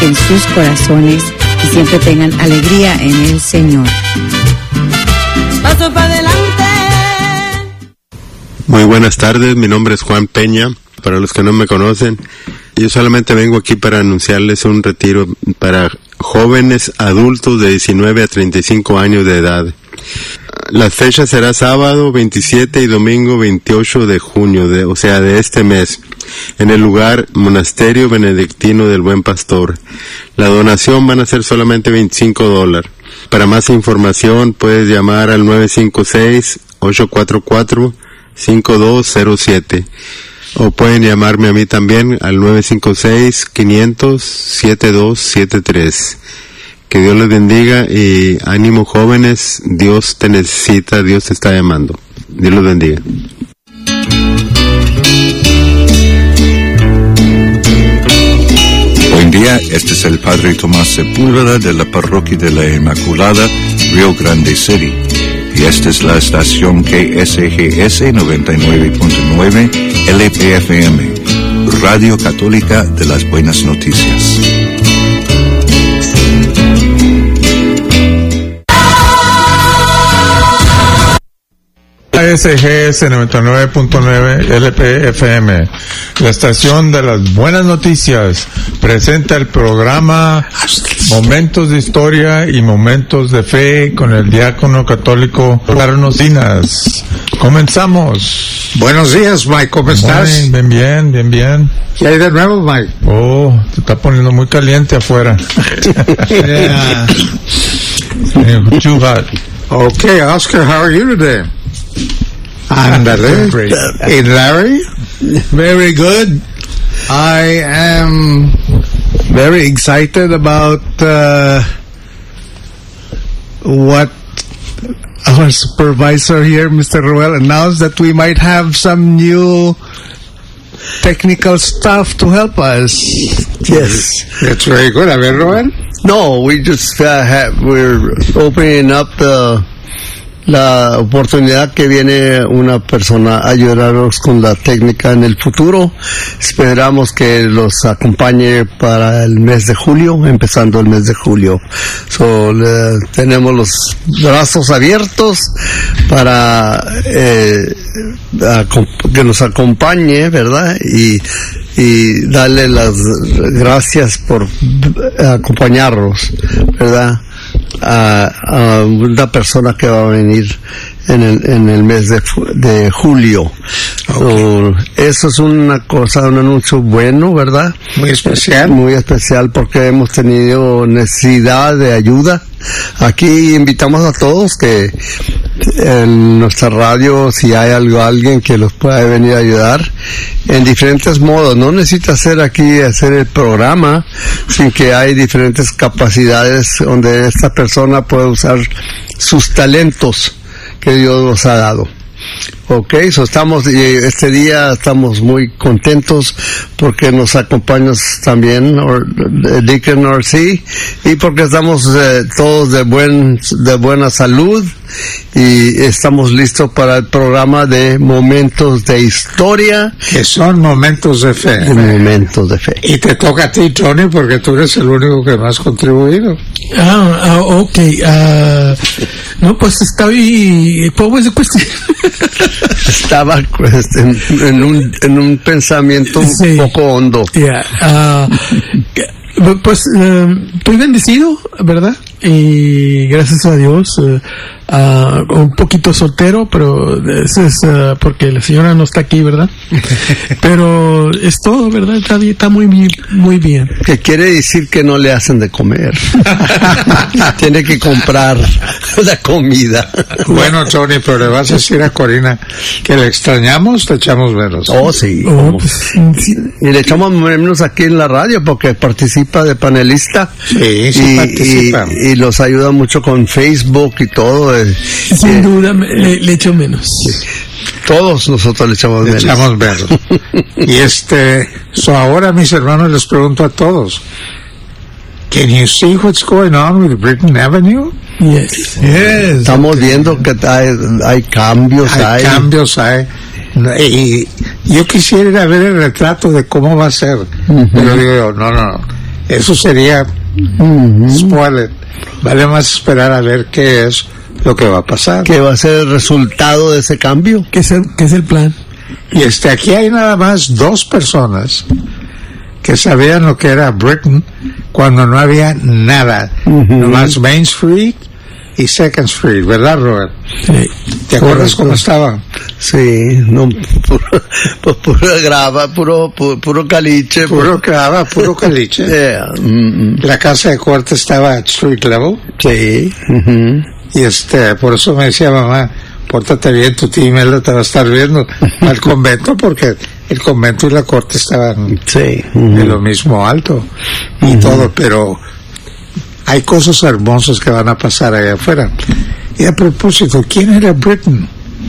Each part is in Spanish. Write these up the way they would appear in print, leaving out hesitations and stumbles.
en sus corazones y siempre tengan alegría en el Señor. Paso para adelante. Muy buenas tardes, mi nombre es Juan Peña. Para los que no me conocen, yo solamente vengo aquí para anunciarles un retiro para jóvenes adultos de 19 a 35 años de edad. La fecha será sábado 27 y domingo 28 de junio, de este mes, en el lugar Monasterio Benedictino del Buen Pastor. La donación van a ser solamente $25. Para más información puedes llamar al 956-844-5207 o pueden llamarme a mí también al 956-500-7273. Que Dios les bendiga y ánimo jóvenes, Dios te necesita, Dios te está llamando. Dios los bendiga. Buen día, este es el Padre Tomás Sepúlveda de la Parroquia de la Inmaculada, Rio Grande City. Y esta es la estación KSGS 99.9 LPFM, Radio Católica de las Buenas Noticias. KSGS 99.9 LPFM, la estación de las buenas noticias, presenta el programa Momentos de Historia y Momentos de Fe con el diácono católico Carlos Dinas. Comenzamos. Buenos días, Mike, ¿cómo estás? Bien. ¿Qué hay de nuevo, Mike? Oh, se está poniendo muy caliente afuera. Yeah. Too hot. Okay, Oscar, how are you today? Andale. And Larry? Very good. I am very excited about what our supervisor here, Mr. Ruel, announced, that we might have some new technical stuff to help us. Yes. That's very good. A ver, Ruel? No, we just we're opening up la oportunidad que viene una persona a ayudarnos con la técnica en el futuro. Esperamos que los acompañe para el mes de julio, empezando el mes de julio. Tenemos los brazos abiertos para que nos acompañe, ¿verdad? Y darle las gracias por acompañarnos, ¿verdad? A una persona que va a venir en el mes de julio. Okay. Eso es una cosa, un anuncio bueno, ¿verdad? Muy especial porque hemos tenido necesidad de ayuda. Aquí invitamos a todos que en nuestra radio, si hay alguien que los pueda venir a ayudar en diferentes modos. No necesita hacer el programa, sin que hay diferentes capacidades donde esta persona puede usar sus talentos que Dios nos ha dado. Okay, este día estamos muy contentos porque nos acompaña también Deacon R.C. y porque estamos todos de buena salud y estamos listos para el programa de Momentos de Historia, que son Momentos de Fe. Momentos de Fe. Y te toca a ti, Tony, porque tú eres el único que más ha contribuido. Okay. No, pues estoy... ¿Cómo es la cuestión? Estaba en un pensamiento un poco hondo. Pues estoy bendecido, ¿verdad? Y gracias a Dios, un poquito soltero, pero eso es porque la señora no está aquí, ¿verdad? Pero es todo, ¿verdad? Está muy bien. Que quiere decir que no le hacen de comer. Tiene que comprar la comida. Bueno, Tony, pero le vas a decir a Corina que le extrañamos, te echamos menos. Oh, sí. Sí. Y le echamos menos aquí en la radio porque participa de panelista. Sí, participa. Y los ayuda mucho con Facebook y todo. Sin duda, le echo menos. Sí. Todos nosotros le echamos menos. Y ahora, mis hermanos, les pregunto a todos. Can you see what's going on with Britain Avenue? Yes. Estamos viendo que hay cambios. Y yo quisiera ir a ver el retrato de cómo va a ser. Pero digo yo, no. Eso sería spoiler. Vale más esperar a ver qué es lo que va a pasar. ¿Qué va a ser el resultado de ese cambio? ¿Qué es el plan? Y aquí hay nada más 2 personas que sabían lo que era Britain cuando no había nada. Nomás Main Street y Second Street, ¿verdad, Robert? Sí. ¿Te acuerdas cómo estaba? Sí, no, pura grava, puro caliche. Puro grava, puro caliche. Yeah. La casa de corte estaba at street level. Sí. Y por eso me decía mamá, pórtate bien, tu tía Imelda te va a estar viendo al convento, porque el convento y la corte estaban de lo mismo alto y todo, pero hay cosas hermosas que van a pasar allá afuera. Y a propósito, ¿quién era Britain?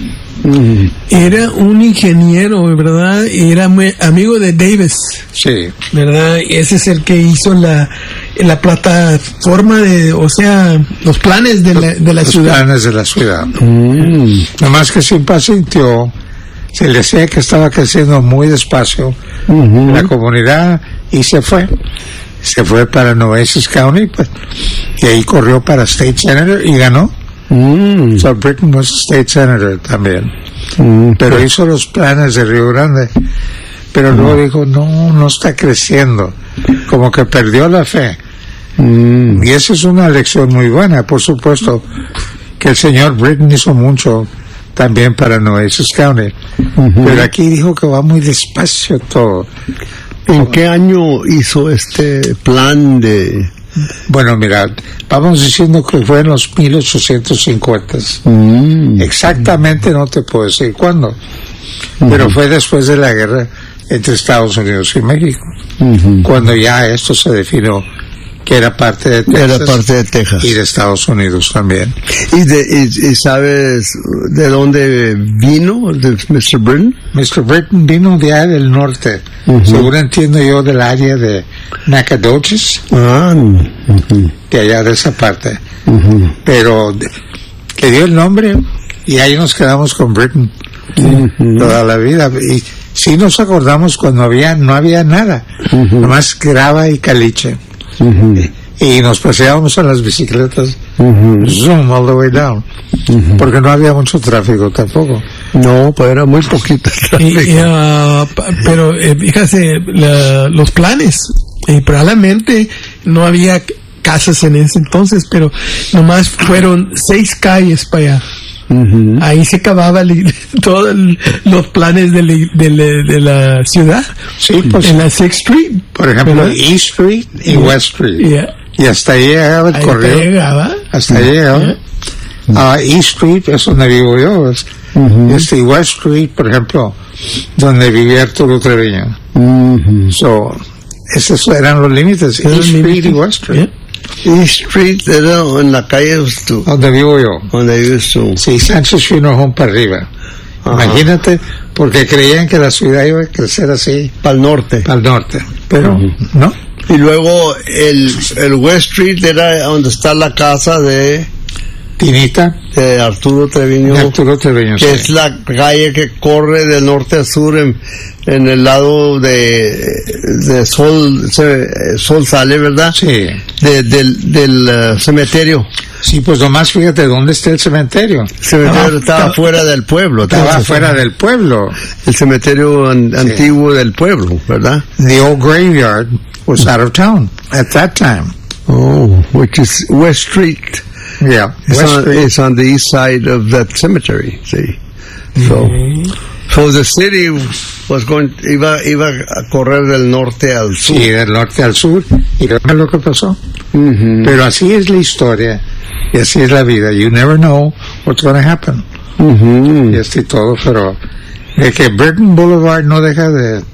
Era un ingeniero, ¿verdad? Era muy amigo de Davis. Sí. ¿Verdad? Ese es el que hizo la plataforma los planes de la ciudad. Los planes de la ciudad. Nomás que se impacientó, se le decía que estaba creciendo muy despacio la comunidad y se fue. Se fue para Nueces County, pues, y ahí corrió para State Senator y ganó. So Britain was State Senator también. Pero hizo los planes de Río Grande. Pero luego dijo, no está creciendo. Como que perdió la fe. Y esa es una lección muy buena. Por supuesto que el señor Britain hizo mucho también para Nueces County. Pero aquí dijo que va muy despacio todo. ¿En qué año hizo este plan de...? Bueno, mira, vamos diciendo que fue en los 1850. Exactamente no te puedo decir cuándo, pero fue después de la guerra entre Estados Unidos y México, cuando ya esto se definió que era parte de Texas, y de Estados Unidos también. ¿Y sabes de dónde vino Mr. Britain? Mr. Britain vino de allá del norte, según entiendo yo, del área de Nacogdoches, de allá de esa parte. Pero le dio el nombre y ahí nos quedamos con Britain toda la vida. Y sí nos acordamos cuando no había nada, nomás grava y caliche. Y nos paseábamos en las bicicletas, zoom all the way down, porque no había mucho tráfico tampoco. No, pues era muy poquito tráfico. Pero fíjate, los planes, probabmente no había casas en ese entonces, pero nomás fueron 6 calles para allá. Ahí se acababa todos los planes de la ciudad. Sí, pues, en la 6th Street, por ejemplo, ¿verdad? East Street y West Street. Y hasta ahí llegaba el correo. Hasta ahí llegaba. East Street es donde vivo yo. Y West Street, por ejemplo, donde vivía Arturo Treviño. Esos eran los límites. East Street y West Street. East Street era en la calle donde vivo yo. Donde vives tú. Sí, Sánchez Funeral Home para arriba. Imagínate, porque creían que la ciudad iba a crecer así. Para el norte. Para el norte. Pero, no. Y luego el West Street era donde está la casa de Tinita, de Arturo Treviño. Que es la calle que corre del norte a sur en el lado de Sol sale, ¿verdad? Sí. Del cementerio. Sí, pues nomás fíjate dónde está el cementerio. El cementerio estaba fuera del pueblo. Estaba fuera del pueblo. El cementerio antiguo del pueblo, ¿verdad? The old graveyard was out of town at that time. Oh, which is West Street. Yeah, it's on the east side of that cemetery. See, so the city was iba a correr del norte al sur. Sí, del norte al sur. Y es lo que pasó. Pero así es la historia y así es la vida. You never know what's going to happen. Y así todo, pero de que Britain Boulevard no deja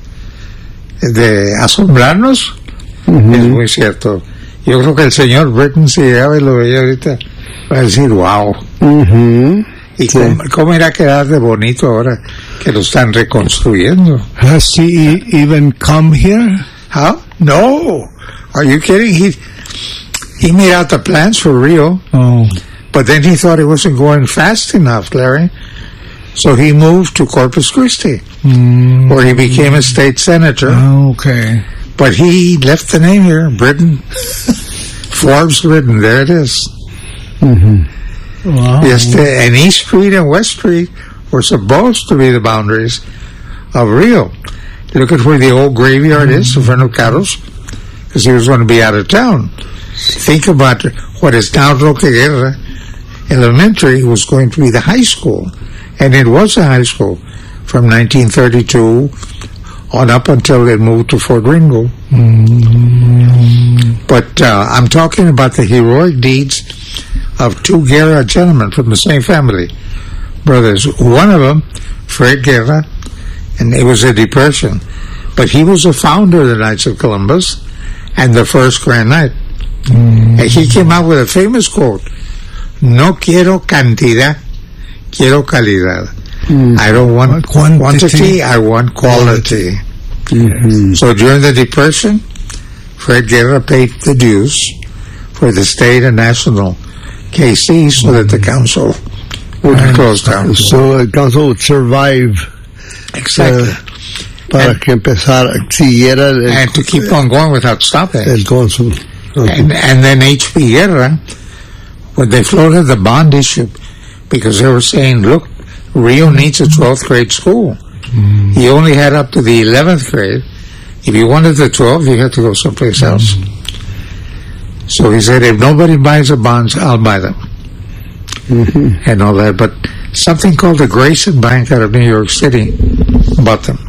de asombrarnos, es muy cierto. Yo creo que el señor Britain, si llegaba y lo veía ahorita, va a decir, wow. ¿Y cómo irá a quedar de bonito ahora que lo están reconstruyendo? Has he even come here? How? No. Are you kidding? He made out the plans for Rio. Oh. But then he thought it wasn't going fast enough, Larry. So he moved to Corpus Christi, where he became a state senator. Okay. But he left the name here, Britain. Forbes Britain, there it is. Wow. Yes, and East Street and West Street were supposed to be the boundaries of Rio. Look at where the old graveyard is in front of Carlos, because he was going to be out of town. Think about what is now Roque Guerra Elementary was going to be the high school, and it was a high school from 1932 on up until it moved to Fort Ringo. But I'm talking about the heroic deeds of two Guerra gentlemen from the same family, brothers. One of them, Fred Guerra, and it was a depression, but he was the founder of the Knights of Columbus and the first Grand Knight. And he came out with a famous quote: "No quiero cantidad, quiero calidad." I don't want quantity, I want quality. So during the Depression, Fred Guerra paid the dues for the state and national KC so that the council would close down. So the council would survive. Exactly. Para que empezara, siguiera and to keep on going without stopping. El cónsul. And then H.P. Guerra, when they floated the bond issue, because they were saying, look, Rio needs a 12th grade school. He only had up to the 11th grade. If you wanted the 12th, you had to go someplace else. So he said, if nobody buys the bonds, I'll buy them. And all that. But something called the Grayson Bank out of New York City bought them.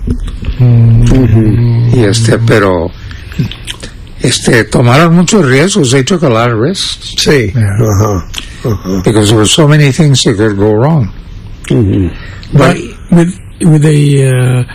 Y pero tomaron muchos riesgos. They took a lot of risks. Sí. Because there were so many things that could go wrong. But with a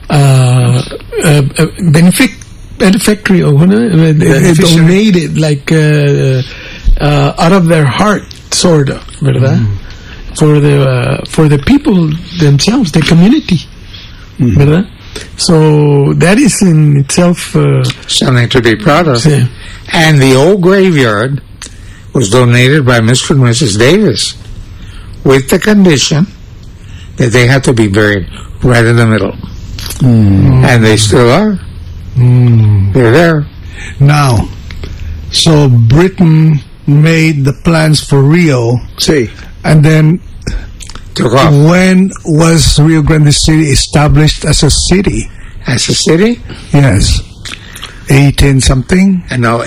benefactory, or they donated like out of their heart, sort of, ¿verdad? For the people themselves, the community, ¿verdad? So that is in itself something to be proud of. Yeah. And the old graveyard was donated by Mr. and Mrs. Davis, with the condition that they had to be buried right in the middle. And they still are. They're there. Now, so Britain made the plans for Rio. Sí. And then took off. When was Rio Grande City established as a city? As a city? Yes. 18 something? No,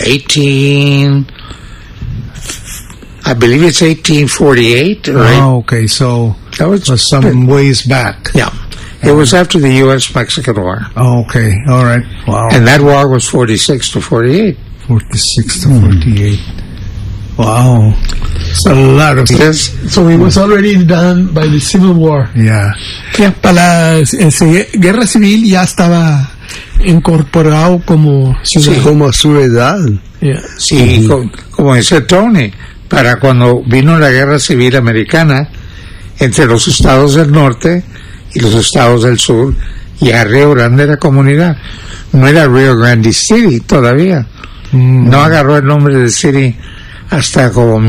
I believe it's 1848, right? Oh, okay. So that was some ways back. Yeah. It was after the U.S.-Mexican War. Oh, okay. All right. Wow. And that war was 46 to 48. 46 to 48. Wow. It's a lot of yes. So it was already done by the Civil War. Yeah. Para la Guerra Civil ya estaba incorporado como ciudad. Sí, como ciudad. Yeah. Sí, como dice Tony, para cuando vino la Guerra Civil Americana entre los estados del norte y los estados del sur, ya Río Grande era comunidad. No era Rio Grande City todavía. No agarró el nombre de city hasta como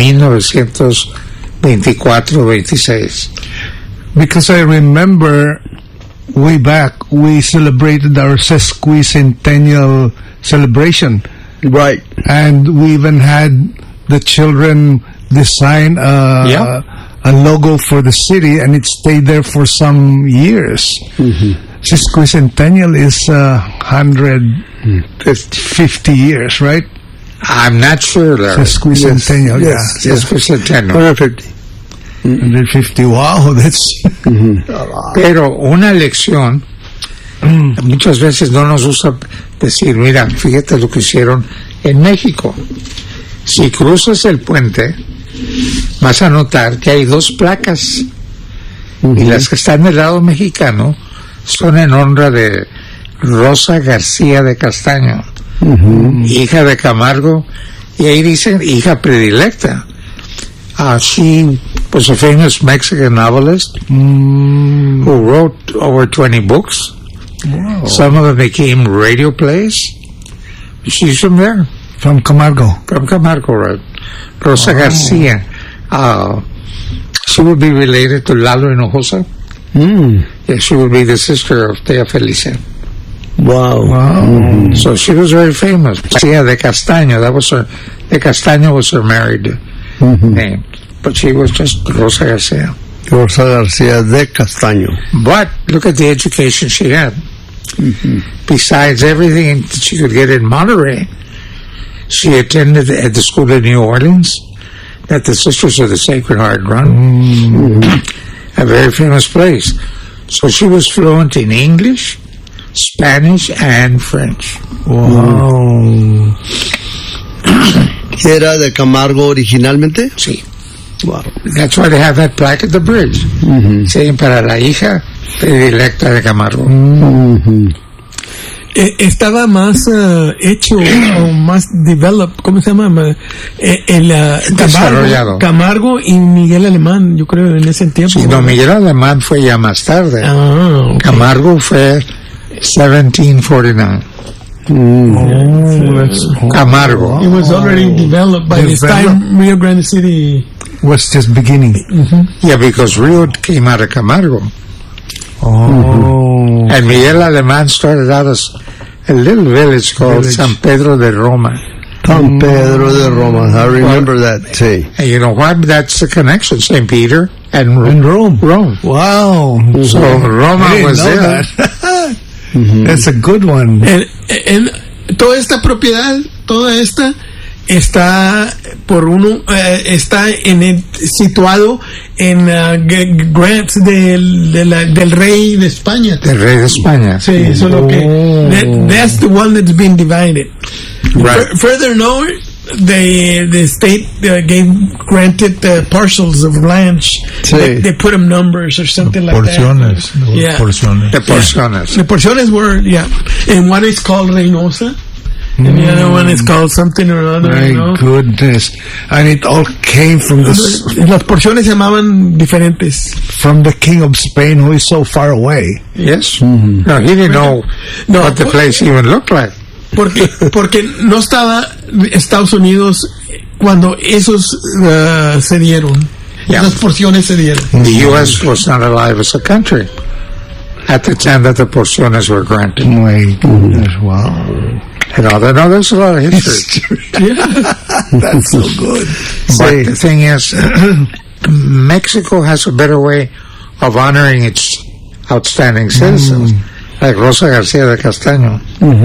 1924-26. Because I remember way back we celebrated our sesquicentennial celebration. Right. And we even had the children design a logo for the city, and it stayed there for some years. Sesquicentennial is 150 years, right? I'm not sure, Larry. Sesquicentennial, yes. Sesquicentennial. 150. 150, wow, that's... Pero una lección, muchas veces no nos gusta decir, mira, fíjate lo que hicieron en México. Si cruzas el puente, vas a notar que hay dos placas, y las que están del lado mexicano son en honra de Rosa García de Castaño, hija de Camargo, y ahí dicen hija predilecta. She was a famous Mexican novelist who wrote over 20 books. Wow. Some of them became radio plays. She's from there. From Camargo. From Camargo, right. Rosa Garcia. She would be related to Lalo Hinojosa. Yeah, she would be the sister of Tea Felicia. Wow. So she was very famous. Garcia de Castaño, de Castaño was her married name. But she was just Rosa Garcia. Rosa Garcia de Castaño. But look at the education she had. Besides everything that she could get in Monterey, she attended at the school in New Orleans that the Sisters of the Sacred Heart run. A very famous place. So she was fluent in English, Spanish, and French. Wow. ¿Era de Camargo originalmente? Sí. Wow. That's why they have that plaque at the bridge, saying para la hija predilecta de Camargo. Estaba más hecho o más developed, ¿cómo se llama? Camargo y Miguel Alemán, yo creo, en ese tiempo. Sí, no, Miguel Alemán fue ya más tarde. Okay. Camargo fue 1749. Camargo. It was already developed by this time. Rio Grande City was just beginning. Yeah, because Rio came out of Camargo. And Miguel Alemán started out as a little village called San Pedro de Roma. San Pedro de Roma. I remember that. Sí. And you know why? That's the connection. St. Peter and Rome. Wow. So Roma was there. That's a good one. En toda esta propiedad, toda esta está por uno está situado en grants del rey de España. Del rey de España. Sí, eso es lo que that's the one that's been divided. Right. Further north, the state granted parcels of land. Sí. They put them numbers or something like Porciones. that. Yeah. Porciones. The porciones. The porciones were, and one is called Reynosa, and the other one is called something or other. My goodness. And it all came from Las porciones se llamaban diferentes. From the King of Spain, who is so far away. Yes. No, he didn't know what the place even looked like. Porque no estaba Estados Unidos cuando esos se dieron. Esas porciones se dieron. The U.S. was not alive as a country at the time that the porciones were granted. My goodness, wow. You know, there's a lot of history. That's so good. But the thing is, Mexico has a better way of honoring its outstanding citizens, like Rosa Garcia de Castaño.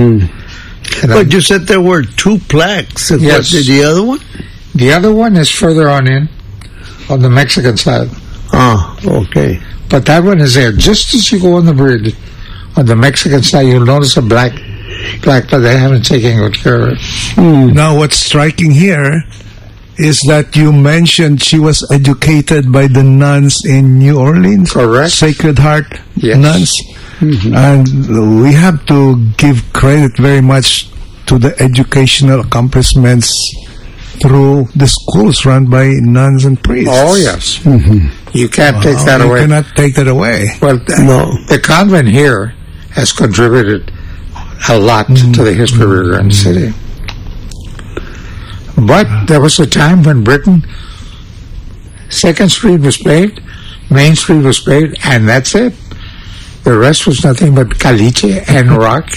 But you said there were two plaques. Yes. What, the other one? The other one is further on the Mexican side. Ah, okay. But that one is there. Just as you go on the bridge, on the Mexican side, you'll notice a black plaque, but they haven't taken good care of it. Now, what's striking here is that you mentioned she was educated by the nuns in New Orleans. Correct. Sacred Heart nuns. And we have to give credit very much to the educational accomplishments through the schools run by nuns and priests. Oh, yes. You can't take that away. You cannot take that away. Well, the convent here has contributed a lot to the history of Rio Grande City. But there was a time when Britain, 2nd Street was paved, Main Street was paved, and that's it. The rest was nothing but caliche and rock.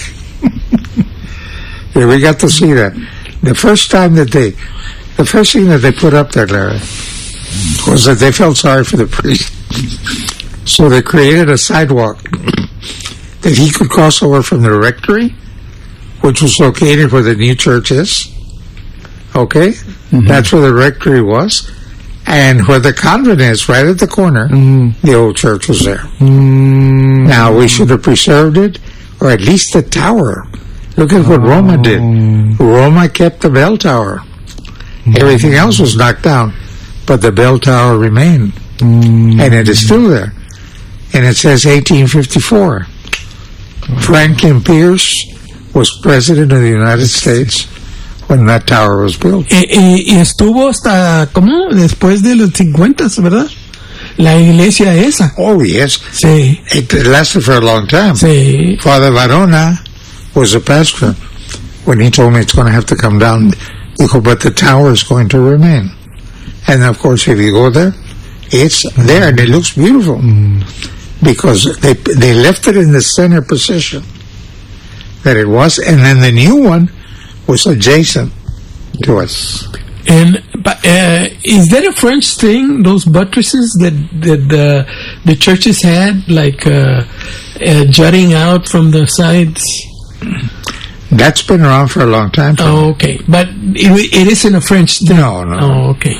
Yeah, we got to see that. The first thing that they put up there, Larry, was that they felt sorry for the priest. So they created a sidewalk that he could cross over from the rectory, which was located where the new church is. Okay? That's where the rectory was. And where the convent is, right at the corner, the old church was there. Now, we should have preserved it, or at least the tower. Look at what Roma did. Roma kept the bell tower. Everything else was knocked down, but the bell tower remained. And it is still there. And it says 1854. Franklin Pierce was president of the United States when that tower was built. Y estuvo hasta, ¿cómo? Después de los 50, ¿verdad? La iglesia esa. Oh, yes. Sí. It lasted for a long time. Sí. Father Varona was a pastor. When he told me it's going to have to come down, dijo, but the tower is going to remain. And of course, if you go there, it's there and it looks beautiful. Because they left it in the center position. that it was, and then the new one was adjacent to us. And is that a French thing? Those buttresses that the churches had, like jutting out from the sides. That's been around for a long time. Oh, okay, but it isn't a French thing. No. Oh, okay.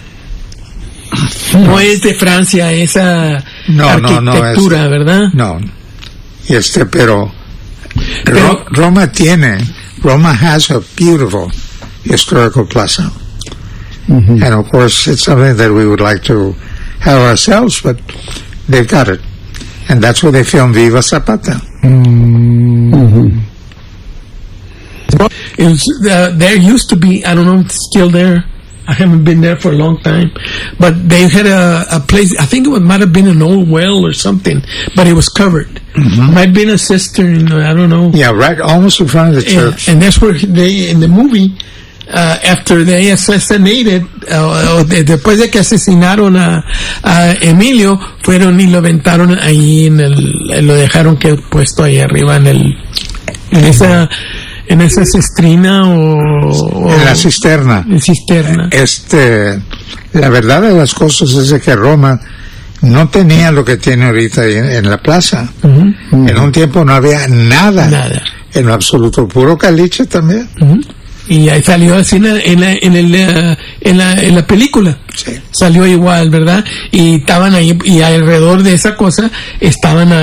No es de Francia esa arquitectura, ¿verdad? No. Pero Roma has a beautiful historical plaza. Mm-hmm. And of course, it's something that we would like to have ourselves, but they've got it. And that's where they filmed Viva Zapata. Mm-hmm. There used to be, I don't know if it's still there. I haven't been there for a long time. But they had a place, I think it might have been an old well or something, but it was covered. Mm-hmm. Might have been a cistern, I don't know. Yeah, right, almost in front of the church. And that's where they, in the movie, after they assassinated, después de que asesinaron a Emilio, fueron y lo aventaron ahí lo dejaron que puesto ahí arriba en esa cisterna en la cisterna. La verdad de las cosas es de que Roma no tenía lo que tiene ahorita en la plaza. Uh-huh. En un tiempo no había nada. En lo absoluto, puro caliche también. Uh-huh. Y ahí salió así en la película. Sí. Salió igual, ¿verdad? Y estaban ahí, y alrededor de esa cosa estaban